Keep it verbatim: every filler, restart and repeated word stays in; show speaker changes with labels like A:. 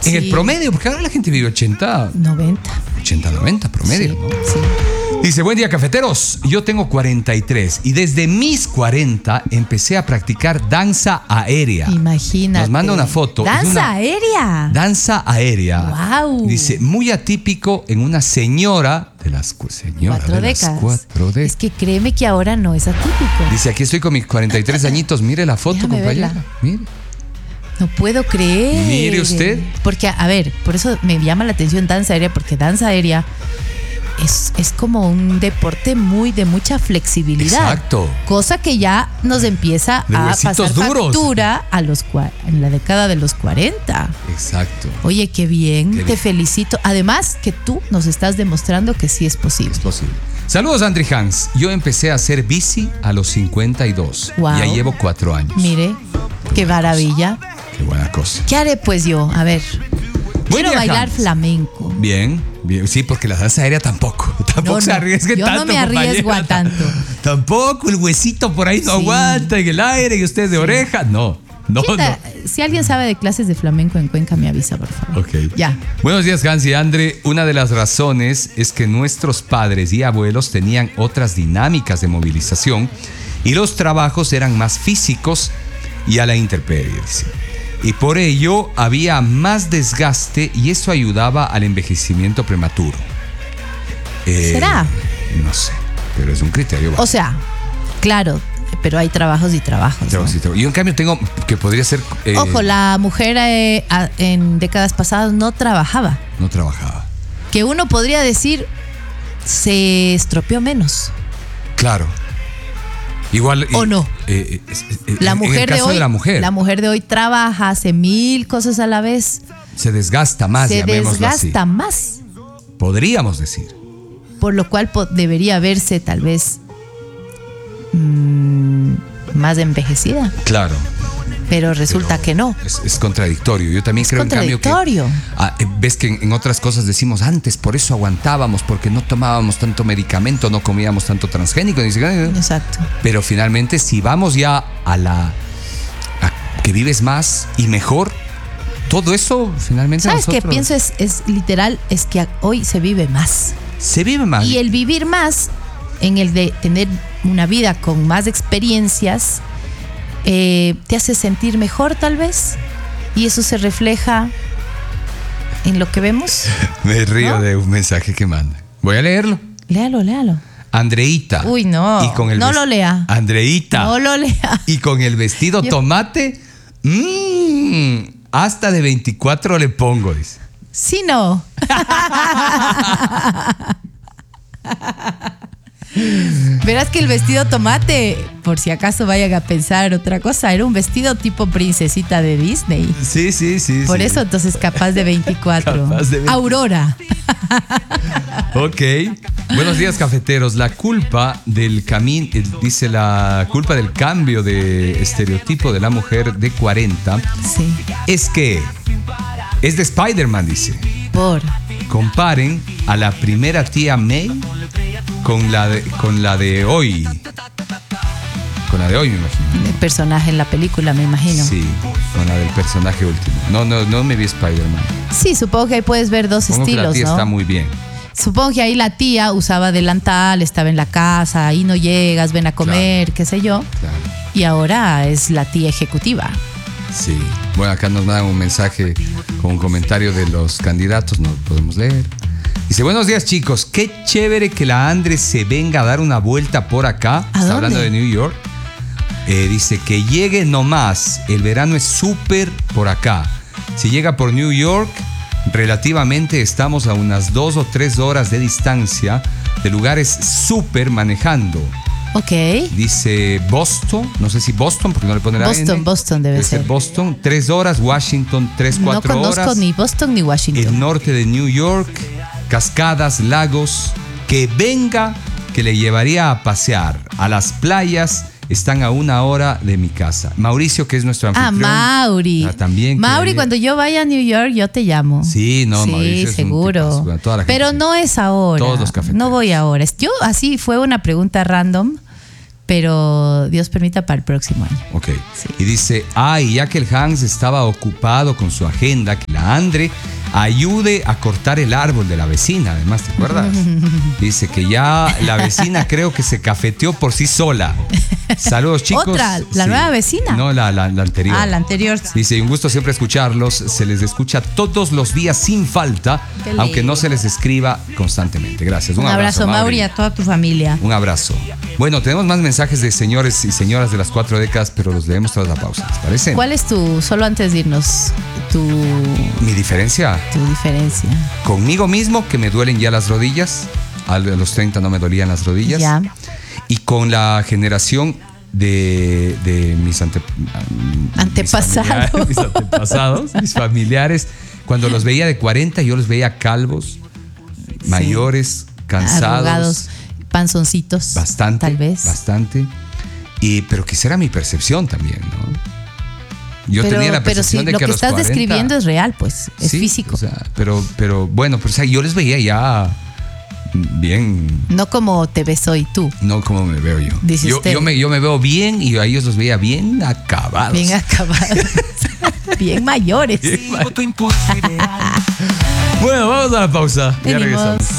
A: Sí. En el promedio, porque ahora la gente vive ochenta.
B: noventa.
A: ochenta, noventa promedio.
B: Sí,
A: ¿no?
B: sí.
A: Dice, buen día, cafeteros. Yo tengo cuarenta y tres y desde mis cuarenta empecé a practicar danza aérea.
B: Imagínate.
A: Nos manda una foto.
B: ¿Danza
A: una
B: aérea?
A: Danza aérea.
B: Wow.
A: Dice, muy atípico en una señora de las, cu- señora
B: Cuatro
A: de
B: décadas.
A: las cuatro décadas.
B: Es que créeme que ahora no es atípico.
A: Dice, aquí estoy con mis cuarenta y tres añitos. Mire la foto,
B: Déjame
A: compañera.
B: verla.
A: Mire.
B: No puedo creer.
A: Mire usted.
B: Porque, a ver, por eso me llama la atención danza aérea, porque danza aérea es, es como un deporte muy de mucha flexibilidad.
A: Exacto.
B: Cosa que ya nos empieza
A: De
B: a
A: huesitos
B: pasar
A: duros.
B: factura a los, cua- en la década de los cuarenta.
A: Exacto.
B: Oye, qué bien,
A: Qué
B: te
A: bien.
B: felicito. Además que tú nos estás demostrando que sí es posible.
A: Es posible. Saludos, Andri Hans. Yo empecé a hacer bici a los cincuenta y dos.
B: Wow.
A: Ya llevo cuatro años.
B: Mire, qué maravilla.
A: Qué buena cosa.
B: ¿Qué haré pues yo? A ver,
A: Buen
B: quiero
A: día,
B: bailar
A: Hans.
B: flamenco.
A: Bien, bien. Sí, porque la danza aérea tampoco. Tampoco
B: No,
A: se
B: no,
A: arriesgue
B: yo
A: tanto.
B: no me arriesgo
A: compañera.
B: a tanto.
A: Tampoco el huesito por ahí no
B: Sí.
A: aguanta en el aire y usted de oreja. No, no,
B: ¿Quién
A: no.
B: da- Si alguien sabe de clases de flamenco en Cuenca, me avisa, por favor.
A: Ok.
B: Ya.
A: Buenos días, Hans y Andre. Una de las razones es que nuestros padres y abuelos tenían otras dinámicas de movilización y los trabajos eran más físicos y a la intemperie, dice. Y por ello había más desgaste y eso ayudaba al envejecimiento prematuro. Eh,
B: ¿Será?
A: No sé, pero es un criterio.
B: O sea, claro, pero hay trabajos y trabajos.
A: Trabajo,
B: ¿no?
A: sí, trabajo. Yo en cambio tengo que podría ser... eh,
B: Ojo, la mujer eh, a- en décadas pasadas no trabajaba.
A: No trabajaba.
B: Que uno podría decir se estropeó menos.
A: Claro. Igual...
B: ¿O
A: eh,
B: no?
A: eh, eh, eh,
B: La
A: en
B: mujer
A: el caso
B: de hoy,
A: de la mujer.
B: la mujer de hoy trabaja, hace mil cosas a la vez.
A: Se desgasta más,
B: se
A: llamémoslo así.
B: desgasta más.
A: Podríamos decir.
B: Por lo cual po- debería verse tal vez mm, más envejecida.
A: Claro.
B: Pero resulta
A: Pero
B: que no.
A: Es, es contradictorio. Yo también
B: Es
A: creo en cambio que...
B: contradictorio.
A: Ah, eh, ves que en, en otras cosas decimos antes, por eso aguantábamos, porque no tomábamos tanto medicamento, no comíamos tanto transgénico, ni siquiera...
B: Exacto.
A: Pero finalmente, si vamos ya a la... a que vives más y mejor, todo eso finalmente
B: ¿Sabes qué
A: nosotros...
B: pienso? Es, es literal, es que hoy se vive más.
A: Se vive más.
B: Y el vivir más, en el de tener una vida con más experiencias, eh, te hace sentir mejor tal vez. Y eso se refleja en lo que vemos.
A: Me río
B: ¿No?
A: de un mensaje que manda. Voy a leerlo.
B: Léalo, léalo.
A: Andreita.
B: Uy, no.
A: Y con el
B: No
A: ves-
B: lo lea.
A: Andreita.
B: No lo lea.
A: Y con el vestido
B: Yo-
A: tomate, mmm, hasta de veinticuatro le pongo, dice.
B: Sí, no. Verás que el vestido tomate, por si acaso vayan a pensar otra cosa, era un vestido tipo princesita de Disney.
A: Sí, sí, sí.
B: Por
A: sí.
B: eso entonces capaz de veinticuatro.
A: Capaz de veinticuatro.
B: Aurora.
A: Ok. Buenos días, cafeteros. La culpa del camino, dice la culpa del cambio de estereotipo de la mujer de cuarenta
B: Sí.
A: es que es de Spider-Man, dice.
B: Por.
A: Comparen a la primera tía May con la de, con la de hoy. Con la de hoy, me imagino.
B: El personaje en la película, me imagino. Sí.
A: Sí, con la del personaje último. No, no, no me vi Spider-Man.
B: Supongo que ahí puedes ver dos
A: Supongo que la
B: estilos,
A: tía
B: ¿no?
A: está muy bien.
B: Supongo que ahí la tía usaba delantal, estaba en la casa, ahí no llegas, ven a comer, qué sé yo.
A: Claro.
B: Y ahora es la tía ejecutiva.
A: Sí. Bueno, acá nos mandan un mensaje con un comentario de los candidatos, no lo podemos leer. Dice, buenos días, chicos. Qué chévere que la Andre se venga a dar una vuelta por acá.
B: ¿A
A: Está
B: dónde?
A: hablando de New York. Eh, dice que llegue nomás. El verano es súper por acá. Si llega por New York, relativamente estamos a unas dos o tres horas de distancia de lugares súper manejando.
B: Ok.
A: Dice Boston, no sé si Boston, porque no le pone la
B: Boston,
A: N.
B: Boston debe ser.
A: Boston, tres horas, Washington, tres,
B: No
A: cuatro
B: conozco
A: horas.
B: ni Boston ni Washington.
A: El norte de New York, cascadas, lagos. Que venga, que le llevaría a pasear a las playas. Están a una hora de mi casa. Mauricio, que es nuestro
B: Ah,
A: anfitrión.
B: Mauri.
A: Ah, también.
B: Mauri,
A: que-
B: cuando yo vaya a New York, yo te llamo.
A: Sí, no,
B: sí,
A: Mauricio es un
B: seguro.
A: tipazo. Bueno, toda la gente
B: Pero
A: sí.
B: no es ahora.
A: Todos los cafeteros.
B: No voy ahora. Yo, así fue una pregunta random. pero Dios permita para el próximo año.
A: Ok.
B: Sí.
A: Y dice, ay, ya que el Hans estaba ocupado con su agenda, que la Andre ayude a cortar el árbol de la vecina, además, ¿te acuerdas? Dice que ya la vecina creo que se cafeteó por sí sola. Saludos, chicos.
B: ¿Otra? ¿La
A: Sí.
B: nueva vecina?
A: No, la, la, la anterior.
B: Ah, la anterior.
A: Dice, un gusto siempre escucharlos, se les escucha todos los días sin falta,
B: Qué lindo.
A: aunque no se les escriba constantemente. Gracias. Un,
B: Un abrazo,
A: abrazo,
B: Mauri, a toda tu familia.
A: Un abrazo. Bueno, tenemos más mensajes de señores y señoras de las cuatro décadas, pero los leemos tras la pausa, ¿les parece?
B: ¿Cuál es tu, solo antes de irnos, tu,
A: Mi diferencia,
B: tu diferencia?
A: conmigo mismo, que me duelen ya las rodillas, a los treinta no me dolían las rodillas,
B: Ya.
A: y con la generación de, de mis, ante,
B: Antepasados.
A: Mis, familiares, mis antepasados, mis familiares, cuando los veía de cuarenta, yo los veía calvos, mayores, cansados.
B: Arrugados, panzoncitos.
A: Bastante.
B: Tal vez.
A: Bastante. Y, pero quizá era mi percepción también, ¿no? Yo
B: pero,
A: tenía la
B: pero
A: percepción
B: sí,
A: de
B: lo
A: que
B: que
A: a los
B: estás
A: cuarenta,
B: describiendo es real, pues. Es
A: sí,
B: físico.
A: O sea, pero, pero bueno, pero o sea, yo les veía ya bien.
B: No como te ves hoy tú.
A: No como me veo yo.
B: Dice
A: Yo,
B: usted.
A: yo, me, yo me veo bien y a ellos los veía bien acabados.
B: Bien acabados. Bien mayores.
A: Bien ma- Bueno, vamos a la pausa. Ya
B: Venimos.
A: regresamos.